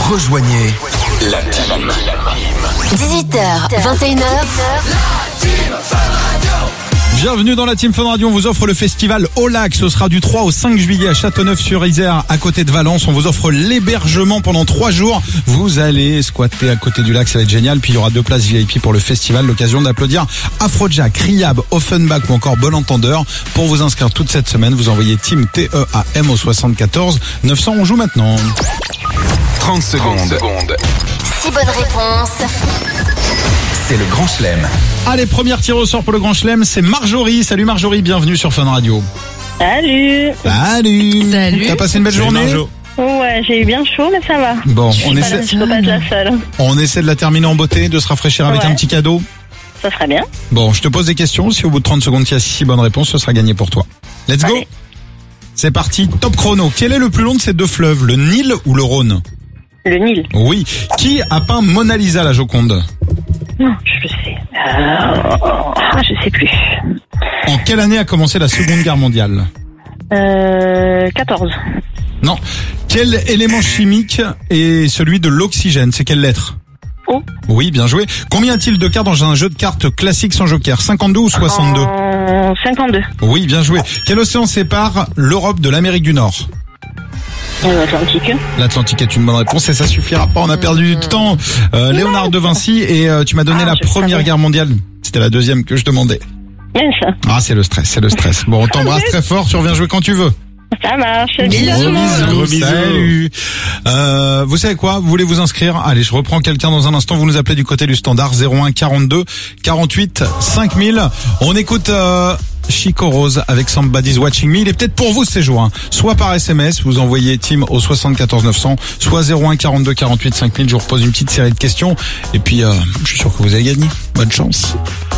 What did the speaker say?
Rejoignez la team. 18h, 21h. Bienvenue dans la Team Fun Radio, on vous offre le festival Au Lac, ce sera du 3 au 5 juillet à Châteauneuf-sur-Isère, à côté de Valence. On vous offre l'hébergement pendant 3 jours. Vous allez squatter à côté du lac, ça va être génial. Puis il y aura 2 places VIP pour le festival, l'occasion d'applaudir Afrojack, Riab, Offenbach ou encore Bon Entendeur. Pour vous inscrire toute cette semaine, vous envoyez Team TEAM au 74 900. On joue maintenant. 30 secondes. 6 bonnes réponses. C'est le Grand Chelem. Allez, première tir au sort pour le Grand Chelem, c'est Marjorie. Salut Marjorie, bienvenue sur Fun Radio. Salut. Salut. T'as passé une belle journée? Ouais, j'ai eu bien chaud, mais ça va. Bon, Je peux pas être la seule. on essaie de la terminer en beauté, de se rafraîchir avec un petit cadeau. Ça serait bien. Bon, je te pose des questions. Si au bout de 30 secondes, il y a 6 bonnes réponses, ce sera gagné pour toi. Let's go. Allez. C'est parti, top chrono. Quel est le plus long de ces 2 fleuves, le Nil ou le Rhône? Le Nil. Oui. Qui a peint Mona Lisa, la Joconde? Non, je sais. Je sais plus. En quelle année a commencé la Seconde Guerre mondiale? 14. Non. Quel élément chimique est celui de l'oxygène? C'est quelle lettre? O. Oui, bien joué. Combien a-t-il de cartes dans un jeu de cartes classique sans joker? 52 ou 62? 52. Oui, bien joué. Quel océan sépare l'Europe de l'Amérique du Nord? L'Atlantique. L'Atlantique est une bonne réponse et ça suffira pas, on a perdu du temps. Léonard de Vinci, et tu m'as donné la Première Guerre mondiale. C'était la deuxième que je demandais. Yes. Ah, c'est le stress. Bon, on t'embrasse très fort, tu reviens jouer quand tu veux. Ça marche. Gros bisous. Salut. Vous savez quoi? Vous voulez vous inscrire? Allez, je reprends quelqu'un dans un instant. Vous nous appelez du côté du standard 01 42 48 5000. On écoute Chico Rose avec Somebody's Watching Me. Il est peut-être pour vous ce séjour. Soit par SMS, vous envoyez Team au 74 900, soit 01 42 48 5000. Je vous repose une petite série de questions. Et puis, je suis sûr que vous allez gagner. Bonne chance.